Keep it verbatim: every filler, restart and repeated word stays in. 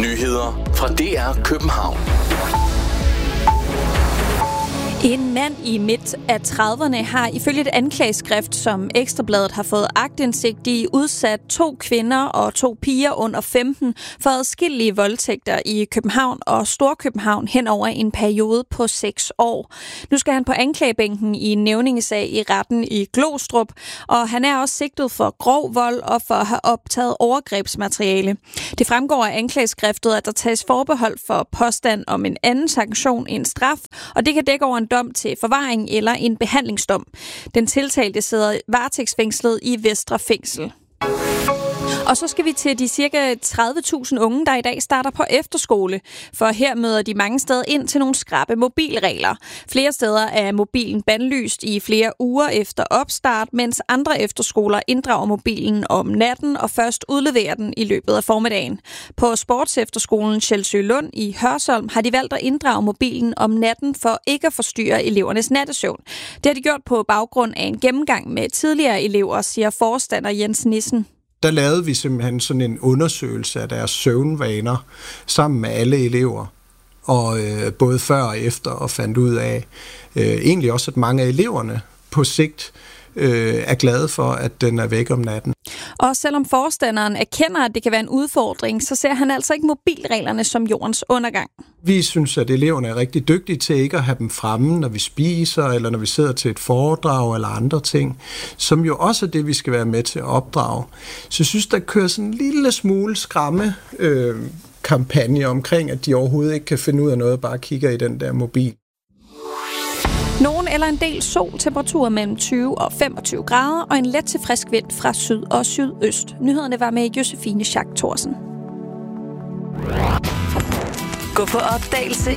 Nyheder fra D R København. En mand i midt af trediverne har ifølge et anklageskrift, som Ekstrabladet har fået aktindsigt i, udsat to kvinder og to piger under femten for adskillige voldtægter i København og Storkøbenhavn hen over en periode på seks år. Nu skal han på anklagebænken i en nævningesag i retten i Glostrup, og han er også sigtet for grov vold og for at have optaget overgrebsmateriale. Det fremgår af anklageskriftet, at der tages forbehold for påstand om en anden sanktion end straf, og det kan dække over en dom til forvaring eller en behandlingsdom. Den tiltalte sidder varetægtsfængslet i Vestre Fængsel. Og så skal vi til de cirka tredive tusind unge, der i dag starter på efterskole. For her møder de mange steder ind til nogle skrappe mobilregler. Flere steder er mobilen bandlyst i flere uger efter opstart, mens andre efterskoler inddrager mobilen om natten og først udleverer den i løbet af formiddagen. På sportsefterskolen Sjælsø Lund i Hørsholm har de valgt at inddrage mobilen om natten for ikke at forstyrre elevernes nattesøvn. Det har de gjort på baggrund af en gennemgang med tidligere elever, siger forstander Jens Nissen. Der lavede vi simpelthen sådan en undersøgelse af deres søvnvaner sammen med alle elever, og øh, både før og efter, og fandt ud af øh, egentlig også, at mange af eleverne på sigt øh, er glade for, at den er væk om natten. Og selvom forstanderen erkender, at det kan være en udfordring, så ser han altså ikke mobilreglerne som jordens undergang. Vi synes, at eleverne er rigtig dygtige til ikke at have dem fremme, når vi spiser, eller når vi sidder til et foredrag eller andre ting, som jo også er det, vi skal være med til at opdrage. Så jeg synes, der kører sådan en lille smule skræmme øh, kampagne omkring, at de overhovedet ikke kan finde ud af noget, bare kigger i den der mobil. Nogen eller en del sol, temperaturer mellem tyve og femogtyve grader og en let til frisk vind fra syd og sydøst. Nyhederne var med Josefine Schack Thorsen. Gå på opdagelse